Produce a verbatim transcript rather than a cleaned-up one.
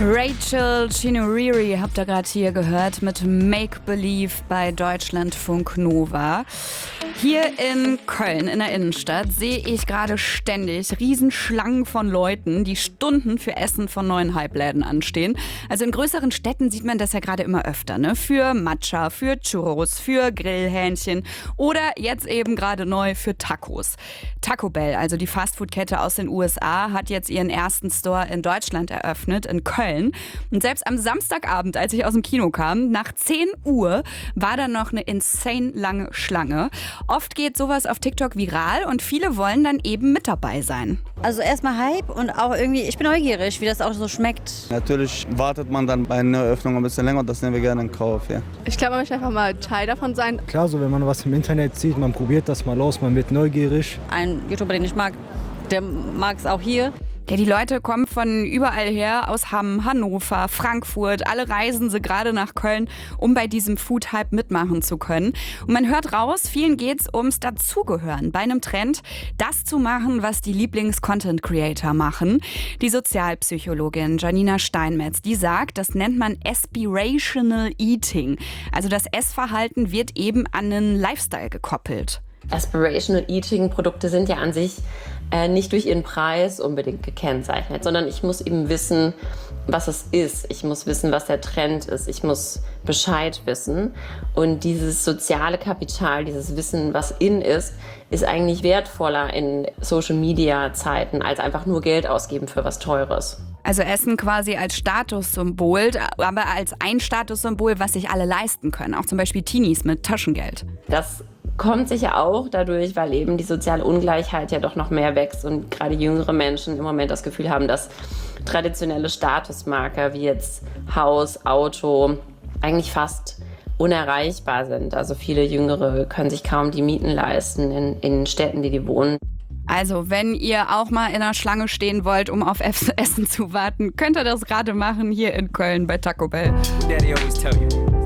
Rachel Chinuriri habt ihr gerade hier gehört mit Make Believe bei Deutschlandfunk Nova. Hier in Köln, in der Innenstadt, sehe ich gerade ständig Riesenschlangen von Leuten, die Stunden für Essen von neuen Halbläden anstehen. Also in größeren Städten sieht man das ja gerade immer öfter, ne? Für Matcha, für Churros, für Grillhähnchen oder jetzt eben gerade neu für Tacos. Taco Bell, also die Fastfood-Kette aus den U S A, hat jetzt ihren ersten Store in Deutschland eröffnet, in Köln. Und selbst am Samstagabend, als ich aus dem Kino kam, nach zehn Uhr, war da noch eine insane lange Schlange. Oft geht sowas auf TikTok viral und viele wollen dann eben mit dabei sein. Also erstmal Hype und auch irgendwie, ich bin neugierig, wie das auch so schmeckt. Natürlich wartet man dann bei einer Eröffnung ein bisschen länger und das nehmen wir gerne in Kauf. Ja. Ich glaube, man möchte einfach mal Teil davon sein. Klar, so wenn man was im Internet sieht, man probiert das mal aus, man wird neugierig. Ein YouTuber, den ich mag, der mag es auch hier. Ja, die Leute kommen von überall her, aus Hamm, Hannover, Frankfurt. Alle reisen sie gerade nach Köln, um bei diesem Food-Hype mitmachen zu können. Und man hört raus, vielen geht's ums Dazugehören. Bei einem Trend, das zu machen, was die Lieblings-Content-Creator machen. Die Sozialpsychologin Janina Steinmetz, die sagt, das nennt man Aspirational Eating. Also das Essverhalten wird eben an einen Lifestyle gekoppelt. Aspirational Eating Produkte sind ja an sich äh, nicht durch ihren Preis unbedingt gekennzeichnet, sondern ich muss eben wissen, was es ist. Ich muss wissen, was der Trend ist. Ich muss Bescheid wissen. Und dieses soziale Kapital, dieses Wissen, was in ist, ist eigentlich wertvoller in Social-Media-Zeiten, als einfach nur Geld ausgeben für was Teures. Also Essen quasi als Statussymbol, aber als ein Statussymbol, was sich alle leisten können. Auch zum Beispiel Teenies mit Taschengeld. Das kommt sicher auch dadurch, weil eben die soziale Ungleichheit ja doch noch mehr wächst und gerade jüngere Menschen im Moment das Gefühl haben, dass traditionelle Statusmarker wie jetzt Haus, Auto eigentlich fast unerreichbar sind. Also viele Jüngere können sich kaum die Mieten leisten in, in Städten, die die wohnen. Also, wenn ihr auch mal in einer Schlange stehen wollt, um auf Essen zu warten, könnt ihr das gerade machen hier in Köln bei Taco Bell. Daddy always tell you.